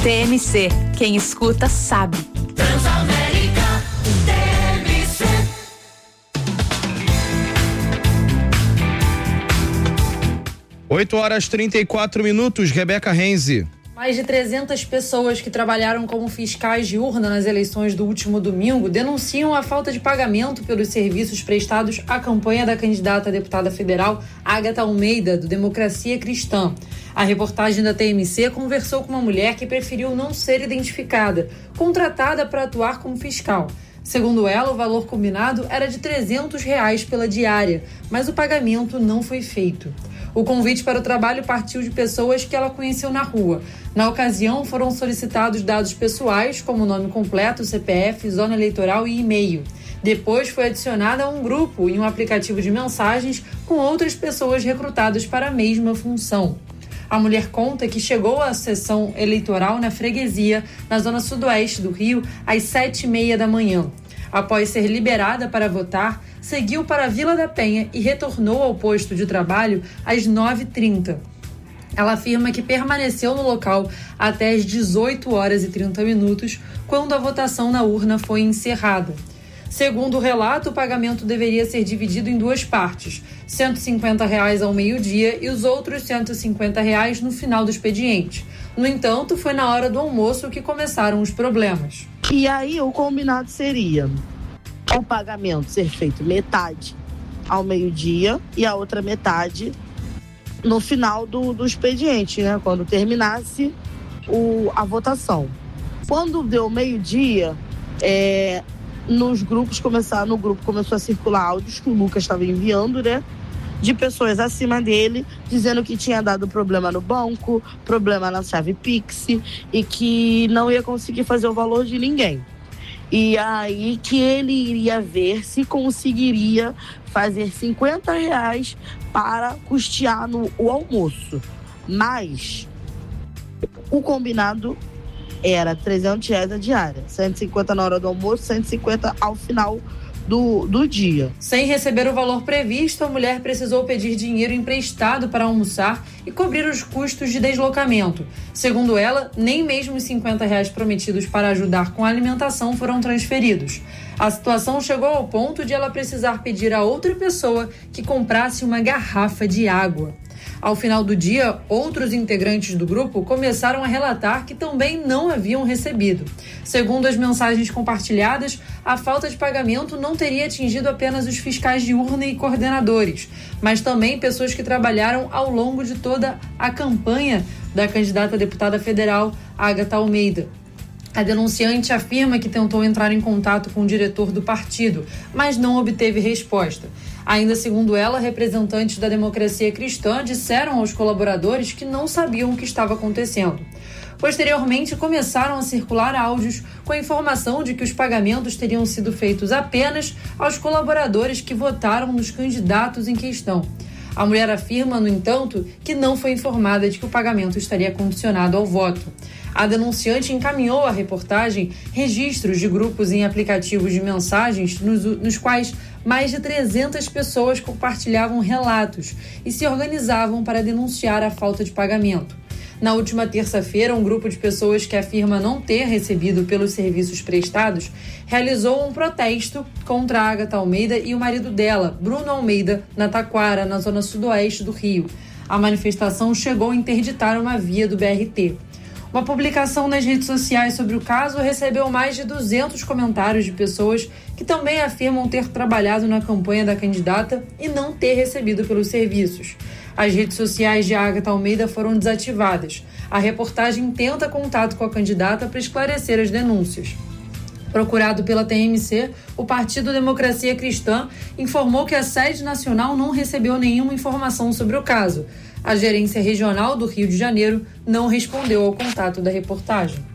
TMC, quem escuta sabe. Transamérica, TMC. Oito horas 34 minutos, Rebeca Renzi. Mais de 300 pessoas que trabalharam como fiscais de urna nas eleições do último domingo denunciam a falta de pagamento pelos serviços prestados à campanha da candidata a deputada federal Agatha Almeida, do Democracia Cristã. A reportagem da TMC conversou com uma mulher que preferiu não ser identificada, contratada para atuar como fiscal. Segundo ela, o valor combinado era de R$300 pela diária, mas o pagamento não foi feito. O convite para o trabalho partiu de pessoas que ela conheceu na rua. Na ocasião, foram solicitados dados pessoais, como nome completo, CPF, zona eleitoral e e-mail. Depois foi adicionada um grupo em um aplicativo de mensagens com outras pessoas recrutadas para a mesma função. A mulher conta que chegou à sessão eleitoral na freguesia, na zona sudoeste do Rio, às 7h30 da manhã. Após ser liberada para votar, seguiu para a Vila da Penha e retornou ao posto de trabalho às 9h30. Ela afirma que permaneceu no local até às 18h30, quando a votação na urna foi encerrada. Segundo o relato, o pagamento deveria ser dividido em duas partes, R$150 ao meio-dia e os outros R$150 no final do expediente. No entanto, foi na hora do almoço que começaram os problemas. E aí o combinado seria o pagamento ser feito metade ao meio-dia e a outra metade no final do expediente, né? Quando terminasse a votação. Quando deu meio-dia, no grupo começou a circular áudios que o Lucas estava enviando, né? De pessoas acima dele, dizendo que tinha dado problema no banco, problema na chave Pix e que não ia conseguir fazer o valor de ninguém. E aí que ele iria ver se conseguiria fazer R$50 para custear o almoço. Mas o combinado era R$300 a diária, 150 na hora do almoço, 150 ao final do dia. Sem receber o valor previsto, a mulher precisou pedir dinheiro emprestado para almoçar e cobrir os custos de deslocamento. Segundo ela, nem mesmo os R$50 prometidos para ajudar com a alimentação foram transferidos. A situação chegou ao ponto de ela precisar pedir a outra pessoa que comprasse uma garrafa de água. Ao final do dia, outros integrantes do grupo começaram a relatar que também não haviam recebido. Segundo as mensagens compartilhadas, a falta de pagamento não teria atingido apenas os fiscais de urna e coordenadores, mas também pessoas que trabalharam ao longo de toda a campanha da candidata a deputada federal, Agatha Almeida. A denunciante afirma que tentou entrar em contato com o diretor do partido, mas não obteve resposta. Ainda segundo ela, representantes da Democracia Cristã disseram aos colaboradores que não sabiam o que estava acontecendo. Posteriormente, começaram a circular áudios com a informação de que os pagamentos teriam sido feitos apenas aos colaboradores que votaram nos candidatos em questão. A mulher afirma, no entanto, que não foi informada de que o pagamento estaria condicionado ao voto. A denunciante encaminhou à reportagem registros de grupos em aplicativos de mensagens nos quais mais de 300 pessoas compartilhavam relatos e se organizavam para denunciar a falta de pagamento. Na última terça-feira, um grupo de pessoas que afirma não ter recebido pelos serviços prestados realizou um protesto contra a Agatha Almeida e o marido dela, Bruno Almeida, na Taquara, na zona sudoeste do Rio. A manifestação chegou a interditar uma via do BRT. Uma publicação nas redes sociais sobre o caso recebeu mais de 200 comentários de pessoas que também afirmam ter trabalhado na campanha da candidata e não ter recebido pelos serviços. As redes sociais de Agatha Almeida foram desativadas. A reportagem tenta contato com a candidata para esclarecer as denúncias. Procurado pela TMC, o Partido Democracia Cristã informou que a sede nacional não recebeu nenhuma informação sobre o caso. A Gerência Regional do Rio de Janeiro não respondeu ao contato da reportagem.